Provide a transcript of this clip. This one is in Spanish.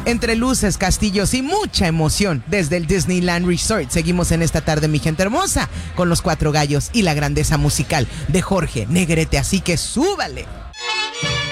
Entre luces, castillos y mucha emoción desde el Disneyland Resort. Seguimos en esta tarde, mi gente hermosa, con los Cuatro Gallos y la grandeza musical de Jorge Negrete. Así que súbale.